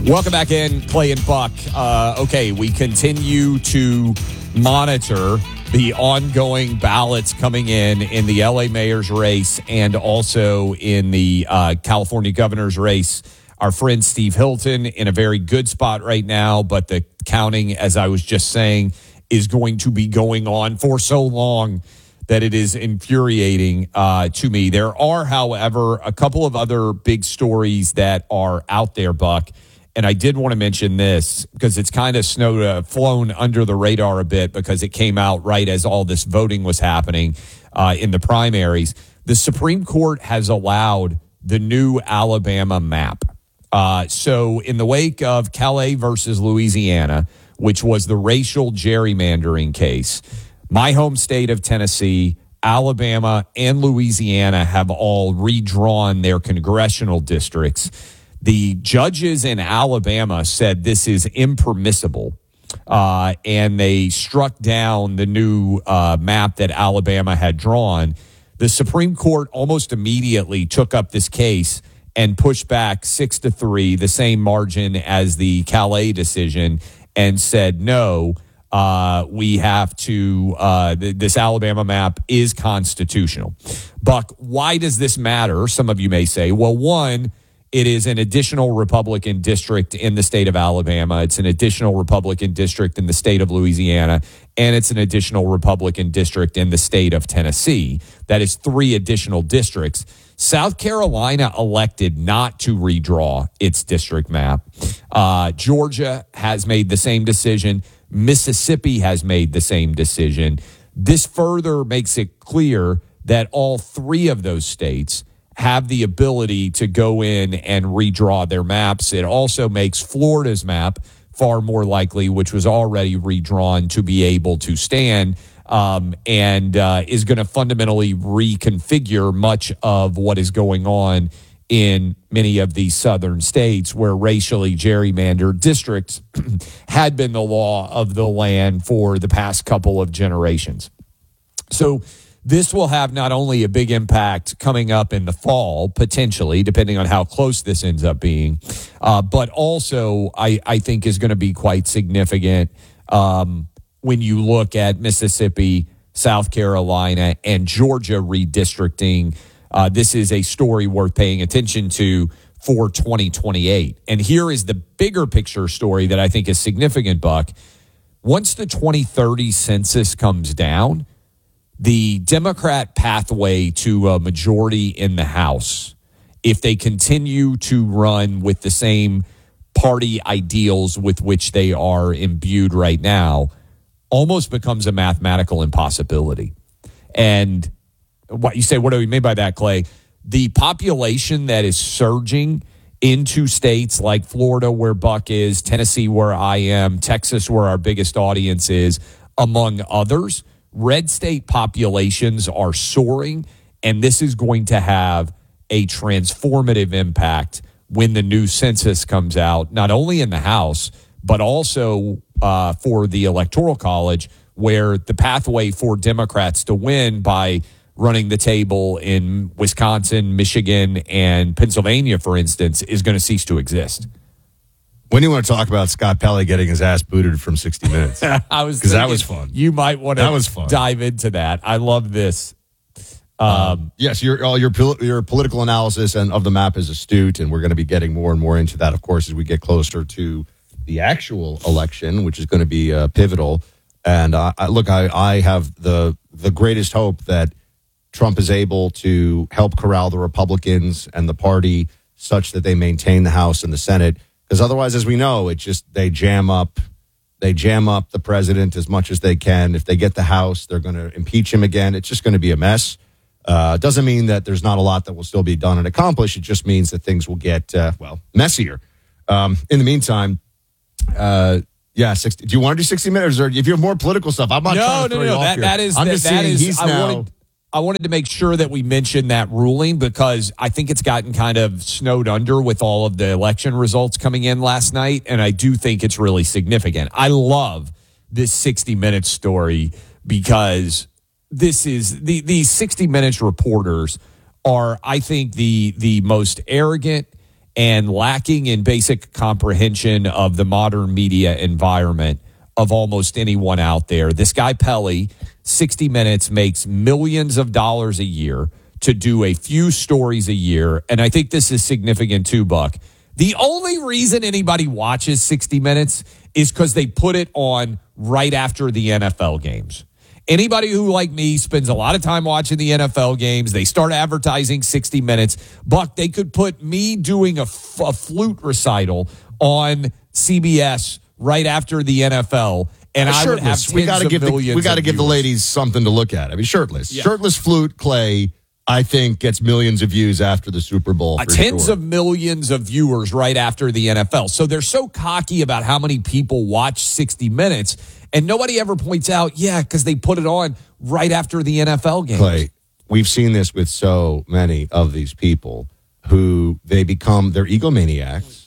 Welcome back in, Clay and Buck. Okay, we continue to monitor the ongoing ballots coming in the LA mayor's race and also in the California governor's race. Our friend Steve Hilton in a very good spot right now, but the counting, as I was just saying, is going to be going on for so long that it is infuriating to me. There are, however, a couple of other big stories that are out there, Buck. And I did want to mention this because it's kind of flown under the radar a bit because it came out right as all this voting was happening in the primaries. The Supreme Court has allowed the new Alabama map. So in the wake of Calais versus Louisiana, which was the racial gerrymandering case, my home state of Tennessee, Alabama, and Louisiana have all redrawn their congressional districts. The judges in Alabama said this is impermissible, and they struck down the new map that Alabama had drawn. The Supreme Court almost immediately took up this case and pushed back 6-3, the same margin as the Calais decision, and said, no, we have to, this Alabama map is constitutional. Buck, why does this matter? Some of you may say, well, one, it is an additional Republican district in the state of Alabama. It's an additional Republican district in the state of Louisiana, and it's an additional Republican district in the state of Tennessee. That is 3 additional districts. South Carolina elected not to redraw its district map. Georgia has made the same decision. Mississippi has made the same decision. This further makes it clear that all 3 of those states have the ability to go in and redraw their maps. It also makes Florida's map far more likely, which was already redrawn, to be able to stand and is going to fundamentally reconfigure much of what is going on in many of these southern states where racially gerrymandered districts had been the law of the land for the past couple of generations. So this will have not only a big impact coming up in the fall, potentially, depending on how close this ends up being, but also I think is going to be quite significant when you look at Mississippi, South Carolina, and Georgia redistricting. This is a story worth paying attention to for 2028. And here is the bigger picture story that I think is significant, Buck. Once the 2030 census comes down, the Democrat pathway to a majority in the House, if they continue to run with the same party ideals with which they are imbued right now, almost becomes a mathematical impossibility. And what you say, what do we mean by that, Clay? The population that is surging into states like Florida, where Buck is, Tennessee, where I am, Texas, where our biggest audience is, among others, red state populations are soaring, and this is going to have a transformative impact when the new census comes out, not only in the House, but also for the Electoral College, where the pathway for Democrats to win by running the table in Wisconsin, Michigan, and Pennsylvania, for instance, is going to cease to exist. When do you want to talk about Scott Pelley getting his ass booted from 60 Minutes? Because that was fun. You might want to dive into that. I love this. Yes, your political analysis and of the map is astute, and we're going to be getting more and more into that, of course, as we get closer to the actual election, which is going to be pivotal. And I have the greatest hope that Trump is able to help corral the Republicans and the party such that they maintain the House and the Senate. Because otherwise, as we know, they jam up the president as much as they can. If they get the House, they're going to impeach him again. It's just going to be a mess. Doesn't mean that there's not a lot that will still be done and accomplished. It just means that things will get messier. In the meantime, 60. Do you want to do 60 minutes, or if you have more political stuff? I'm not trying to throw you off here. I wanted to make sure that we mentioned that ruling because I think it's gotten kind of snowed under with all of the election results coming in last night, and I do think it's really significant. I love this 60 Minutes story because this is these 60 Minutes reporters are, I think, the most arrogant and lacking in basic comprehension of the modern media environment of almost anyone out there. This guy, Pelly, 60 Minutes makes millions of dollars a year to do a few stories a year. And I think this is significant too, Buck. The only reason anybody watches 60 Minutes is because they put it on right after the NFL games. Anybody who, like me, spends a lot of time watching the NFL games, they start advertising 60 Minutes. Buck, they could put me doing a flute recital on CBS right after the NFL, and I would have tens of millions. We got to give the ladies something to look at. I mean, shirtless. Yeah. Shirtless flute, Clay, I think, gets millions of views after the Super Bowl. Tens of millions of viewers right after the NFL. So they're so cocky about how many people watch 60 Minutes, and nobody ever points out, because they put it on right after the NFL games. Clay, we've seen this with so many of these people who they're egomaniacs,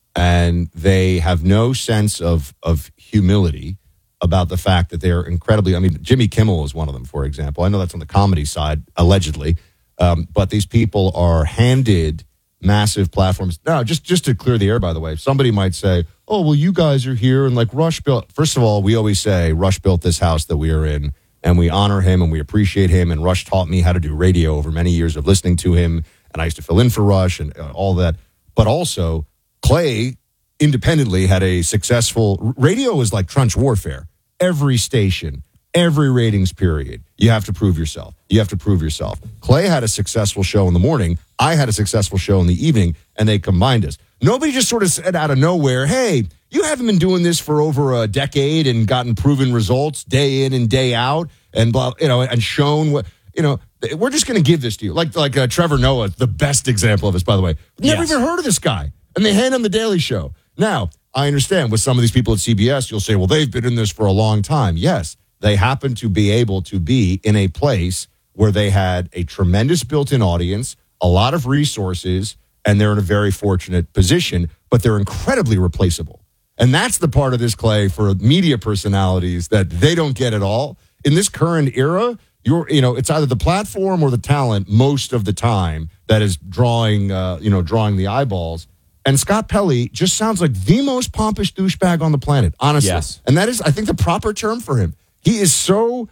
and they have no sense of humility about the fact that they're incredibly, Jimmy Kimmel is one of them, for example. I know that's on the comedy side, allegedly, but these people are handed massive platforms. Now, just to clear the air, by the way, somebody might say, oh, well, you guys are here, and like Rush built. First of all, we always say Rush built this house that we are in, and we honor him, and we appreciate him, and Rush taught me how to do radio over many years of listening to him, and I used to fill in for Rush and all that. But also, Clay independently had a successful, radio is like trench warfare. Every station, every ratings period, you have to prove yourself. You have to prove yourself. Clay had a successful show in the morning. I had a successful show in the evening, and they combined us. Nobody just sort of said out of nowhere, hey, you haven't been doing this for over a decade and gotten proven results day in and day out and blah, and shown what, we're just going to give this to you. Like Trevor Noah, the best example of this, by the way. Never even heard of this guy. And they hand him the Daily Show. Now, I understand with some of these people at CBS, you'll say, well, they've been in this for a long time. Yes, they happen to be able to be in a place where they had a tremendous built-in audience, a lot of resources, and they're in a very fortunate position, but they're incredibly replaceable. And that's the part of this, Clay, for media personalities that they don't get at all. In this current era, it's either the platform or the talent most of the time that is drawing the eyeballs. And Scott Pelly just sounds like the most pompous douchebag on the planet, honestly. Yes. And that is, I think, the proper term for him. He is so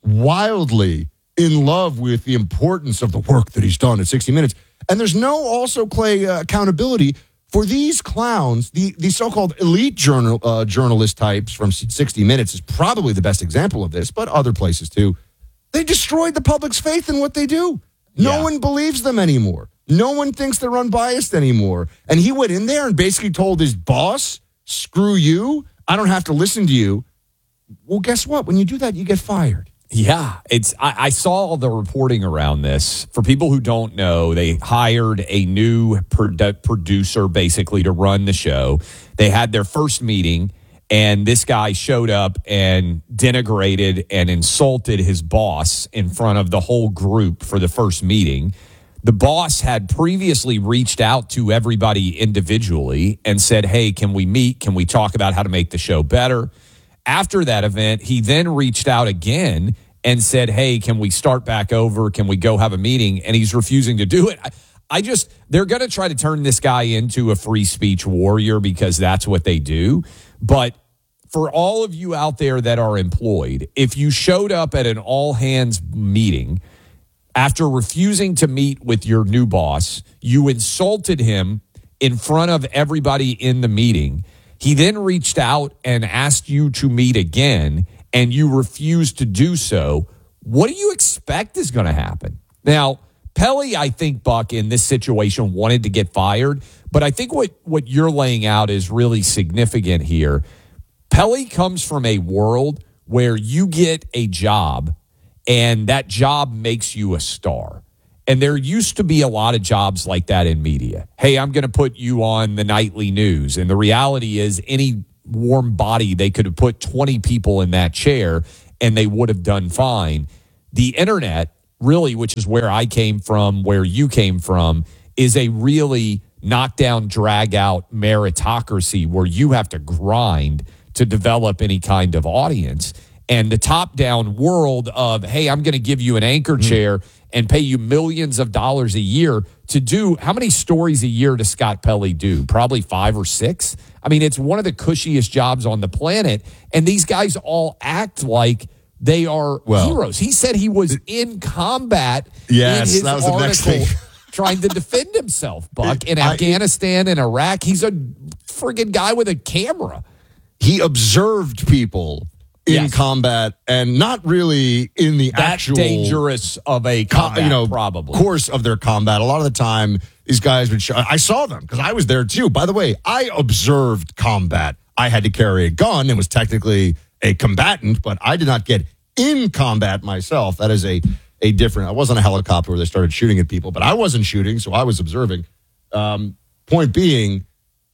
wildly in love with the importance of the work that he's done at 60 Minutes. And there's no also, Clay, accountability for these clowns. The so-called elite journalist types from 60 Minutes is probably the best example of this, but other places too. They destroyed the public's faith in what they do. No one believes them anymore. No one thinks they're unbiased anymore. And he went in there and basically told his boss, screw you, I don't have to listen to you. Well, guess what? When you do that, you get fired. Yeah, I saw the reporting around this. For people who don't know, they hired a new producer basically to run the show. They had their first meeting, and this guy showed up and denigrated and insulted his boss in front of the whole group for the first meeting. The boss had previously reached out to everybody individually and said, hey, can we meet? Can we talk about how to make the show better? After that event, he then reached out again and said, hey, can we start back over? Can we go have a meeting? And he's refusing to do it. They're going to try to turn this guy into a free speech warrior because that's what they do. But for all of you out there that are employed, if you showed up at an all hands meeting after refusing to meet with your new boss, you insulted him in front of everybody in the meeting. He then reached out and asked you to meet again, and you refused to do so. What do you expect is going to happen? Now, Pelly, I think, Buck, in this situation wanted to get fired, but I think what you're laying out is really significant here. Pelly comes from a world where you get a job, and that job makes you a star. And there used to be a lot of jobs like that in media. Hey, I'm going to put you on the nightly news. And the reality is any warm body, they could have put 20 people in that chair and they would have done fine. The internet, really, which is where I came from, where you came from, is a really knockdown, drag out meritocracy where you have to grind to develop any kind of audience. and the top-down world of, hey, I'm going to give you an anchor chair and pay you millions of dollars a year to do. How many stories a year does Scott Pelley do? Probably 5 or 6. I mean, it's one of the cushiest jobs on the planet, and these guys all act like they are heroes. He said he was in combat in his that was the next thing. trying to defend himself, Buck, in Afghanistan and Iraq. He's a friggin' guy with a camera. He observed people in combat and not really in the actual dangerous of a combat, probably course of their combat. A lot of the time, these guys would I saw them because I was there too. By the way, I observed combat. I had to carry a gun and was technically a combatant, but I did not get in combat myself. That is a different. I wasn't a helicopter where they started shooting at people, but I wasn't shooting, so I was observing. Point being,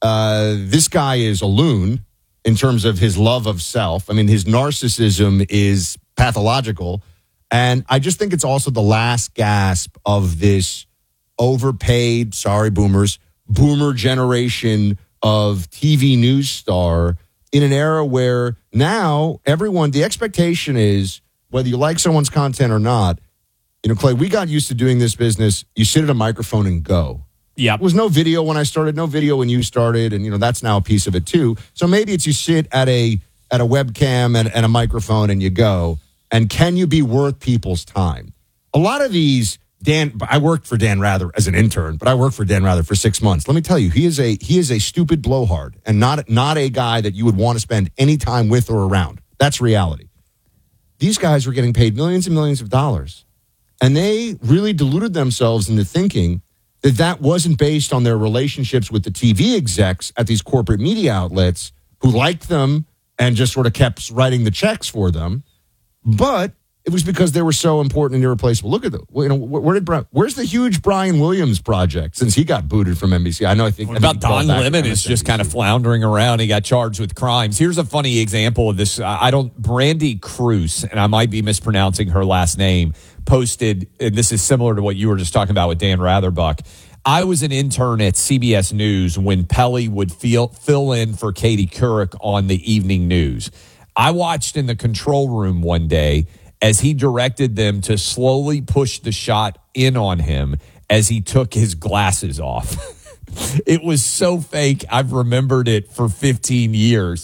this guy is a loon in terms of his love of self. I mean, his narcissism is pathological. And I just think it's also the last gasp of this overpaid, sorry, boomers, boomer generation of TV news star in an era where now everyone, the expectation is, whether you like someone's content or not, Clay, we got used to doing this business. You sit at a microphone and go. Yeah, there was no video when I started, no video when you started, and that's now a piece of it too. So maybe it's you sit at a webcam and a microphone and you go. And can you be worth people's time? A lot of these, I worked for Dan Rather as an intern, but I worked for Dan Rather for 6 months. Let me tell you, he is a stupid blowhard and not a guy that you would want to spend any time with or around. That's reality. These guys were getting paid millions and millions of dollars, and they really deluded themselves into thinking that wasn't based on their relationships with the TV execs at these corporate media outlets who liked them and just sort of kept writing the checks for them. But it was because they were so important and irreplaceable. Look at where's the huge Brian Williams project since he got booted from NBC? I think Don Lemon is just kind of floundering around. He got charged with crimes. Here's a funny example of this. Brandy Cruz, and I might be mispronouncing her last name, posted, and this is similar to what you were just talking about with Dan Ratherbuck. I was an intern at CBS News when Pelley would fill in for Katie Couric on the evening news. I watched in the control room one day as he directed them to slowly push the shot in on him as he took his glasses off. It was so fake. I've remembered it for 15 years.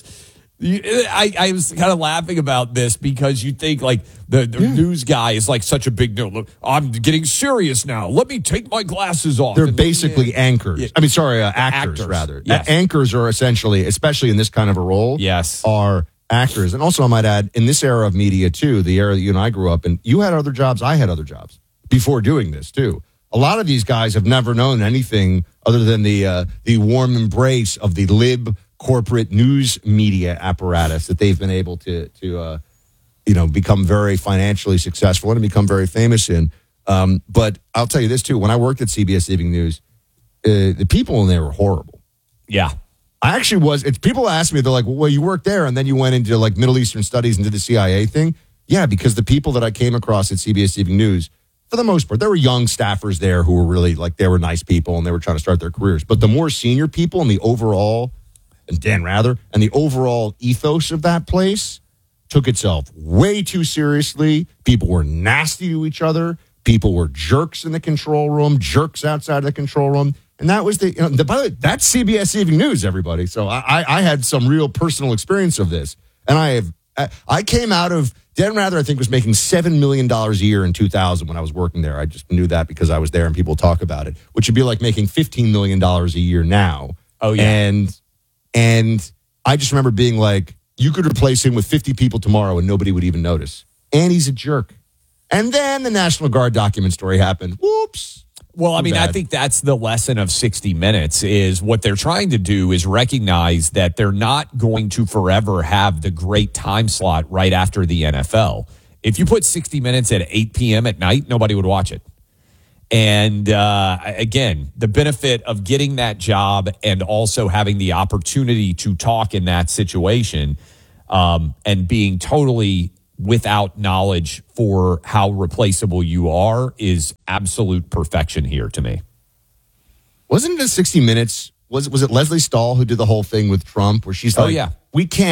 I was kind of laughing about this because you think like the news guy is like such a big deal. Look, I'm getting serious now. Let me take my glasses off. They're basically anchors. Yeah. I mean, sorry, actors rather. Yes. Anchors are essentially, especially in this kind of a role, are actors. And also, I might add, in this era of media too, the era that you and I grew up in, you had other jobs, I had other jobs before doing this too. A lot of these guys have never known anything other than the warm embrace of the lib corporate news media apparatus that they've been able to become very financially successful and become very famous in. But I'll tell you this too: when I worked at CBS Evening News, the people in there were horrible. Yeah, I actually was. People ask me, they're like, "Well, you worked there, and then you went into like Middle Eastern studies and did the CIA thing." Yeah, because the people that I came across at CBS Evening News, for the most part, there were young staffers there who were really they were nice people and they were trying to start their careers. But the more senior people and the overall, and Dan Rather, and the overall ethos of that place took itself way too seriously. People were nasty to each other. People were jerks in the control room, jerks outside of the control room. And that was by the way, that's CBS Evening News, everybody. So I had some real personal experience of this. And I came out of, Dan Rather, I think, was making $7 million a year in 2000 when I was working there. I just knew that because I was there and people talk about it, which would be like making $15 million a year now. Oh, yeah. And I just remember being like, you could replace him with 50 people tomorrow and nobody would even notice. And he's a jerk. And then the National Guard document story happened. Whoops. Well, I mean, I think that's the lesson of 60 Minutes is what they're trying to do is recognize that they're not going to forever have the great time slot right after the NFL. If you put 60 Minutes at 8 p.m. at night, nobody would watch it. And again, the benefit of getting that job and also having the opportunity to talk in that situation and being totally without knowledge for how replaceable you are is absolute perfection here to me. Wasn't it 60 Minutes? Was it Leslie Stahl who did the whole thing with Trump where she's like, oh, yeah. we can't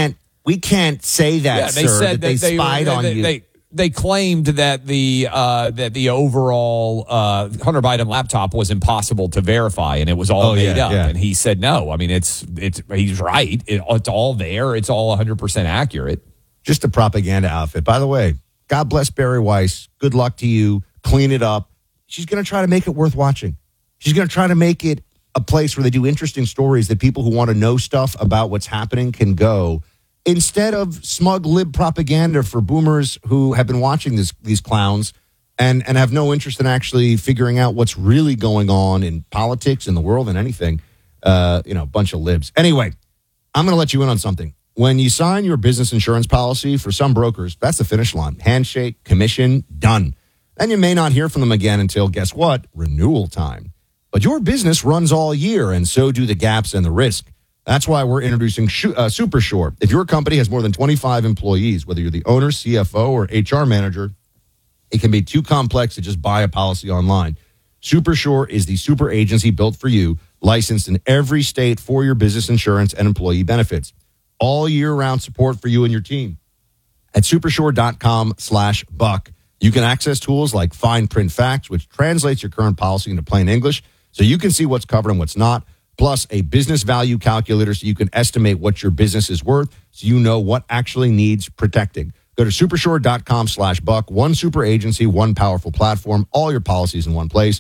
We can't say that, they sir, said that they spied on you. They claimed that the overall Hunter Biden laptop was impossible to verify, and it was all made up. Yeah. And he said, no. I mean, he's right. It's all there. It's all 100% accurate. Just a propaganda outfit. By the way, God bless Barry Weiss. Good luck to you. Clean it up. She's going to try to make it worth watching. She's going to try to make it a place where they do interesting stories that people who want to know stuff about what's happening can go, instead of smug lib propaganda for boomers who have been watching these clowns and have no interest in actually figuring out what's really going on in politics, in the world, and anything. A bunch of libs. Anyway, I'm going to let you in on something. When you sign your business insurance policy, for some brokers, that's the finish line. Handshake, commission, done. Then you may not hear from them again until, guess what? Renewal time. But your business runs all year, and so do the gaps and the risk. That's why we're introducing SuperSure. If your company has more than 25 employees, whether you're the owner, CFO, or HR manager, it can be too complex to just buy a policy online. SuperSure is the super agency built for you, licensed in every state for your business insurance and employee benefits. All year-round support for you and your team. At supersure.com/buck, you can access tools like Fine Print Facts, which translates your current policy into plain English, so you can see what's covered and what's not, plus a business value calculator so you can estimate what your business is worth, so you know what actually needs protecting. Go to supersure.com/buck, one super agency, one powerful platform, all your policies in one place.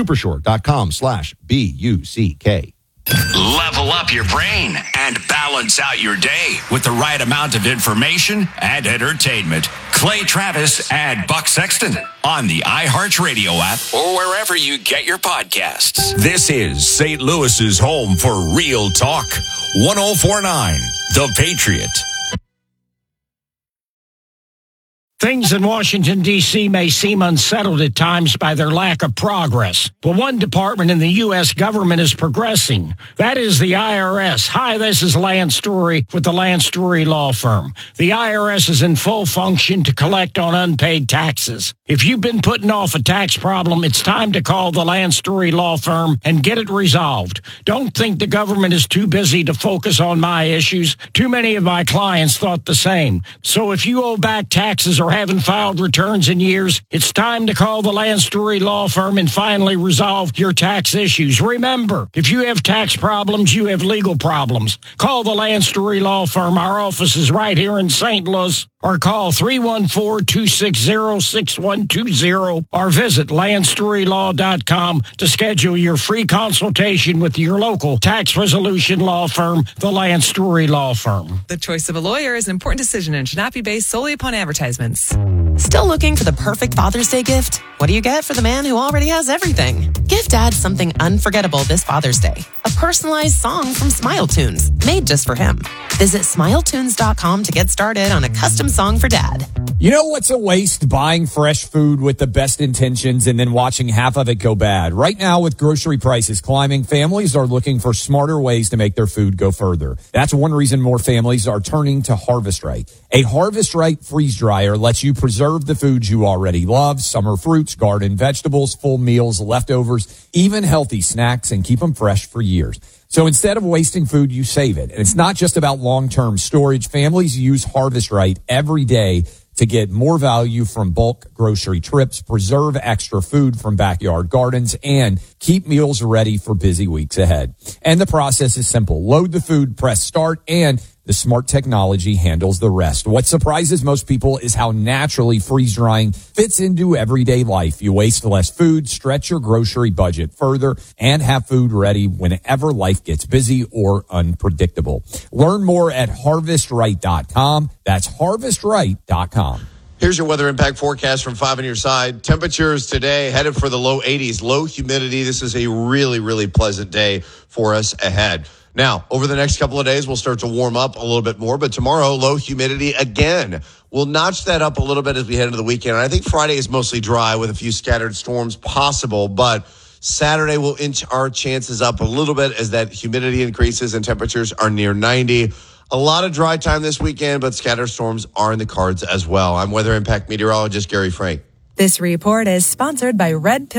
Supersure.com/BUCK. Level up your brain and balance out your day with the right amount of information and entertainment. Clay Travis and Buck Sexton on the iHeartRadio app or wherever you get your podcasts. This is St. Louis's home for real talk. 104.9 The Patriot. Things in Washington, D.C. may seem unsettled at times by their lack of progress. But one department in the U.S. government is progressing. That is the IRS. Hi, this is Lance Story with the Lance Story Law Firm. The IRS is in full function to collect on unpaid taxes. If you've been putting off a tax problem, it's time to call the Lance Story Law Firm and get it resolved. Don't think the government is too busy to focus on my issues. Too many of my clients thought the same. So if you owe back taxes or haven't filed returns in years, it's time to call the Lance Story Law Firm and finally resolve your tax issues. Remember, if you have tax problems, you have legal problems. Call the Lance Story Law Firm. Our office is right here in St. Louis. Or call 314-260-6120 or visit LanceStoryLaw.com to schedule your free consultation with your local tax resolution law firm, the Lance Story Law Firm. The choice of a lawyer is an important decision and should not be based solely upon advertisements. Still looking for the perfect Father's Day gift? What do you get for the man who already has everything? Give Dad something unforgettable this Father's Day. A personalized song from Smile Tunes, made just for him. Visit SmileTunes.com to get started on a custom song for Dad. You know what's a waste? Buying fresh food with the best intentions and then watching half of it go bad. Right now, with grocery prices climbing, families are looking for smarter ways to make their food go further. That's one reason more families are turning to Harvest Right. A Harvest Right freeze dryer lets you preserve the foods you already love, summer fruits, garden vegetables, full meals, leftovers, even healthy snacks, and keep them fresh for years. So instead of wasting food, you save it. And it's not just about long-term storage. Families use Harvest Right every day to get more value from bulk grocery trips, preserve extra food from backyard gardens, and keep meals ready for busy weeks ahead. And the process is simple. Load the food, press start, and the smart technology handles the rest. What surprises most people is how naturally freeze drying fits into everyday life. You waste less food, stretch your grocery budget further, and have food ready whenever life gets busy or unpredictable. Learn more at harvestright.com. That's harvestright.com. Here's your weather impact forecast from 5 on your side. Temperatures today headed for the low 80s, low humidity. This is a really, really pleasant day for us ahead. Now, over the next couple of days, we'll start to warm up a little bit more, but tomorrow, low humidity again. We'll notch that up a little bit as we head into the weekend. And I think Friday is mostly dry with a few scattered storms possible, but Saturday will inch our chances up a little bit as that humidity increases and temperatures are near 90. A lot of dry time this weekend, but scattered storms are in the cards as well. I'm Weather Impact Meteorologist Gary Frank. This report is sponsored by Red Pill.